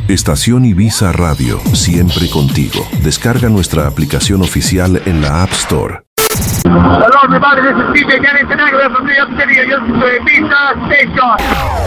Estación Ibiza Radio, siempre contigo. Descarga nuestra aplicación oficial en la App Store. Hello everybody, this is DJ Dennis Tenaglia from New York City. You're listening to Ibiza Station.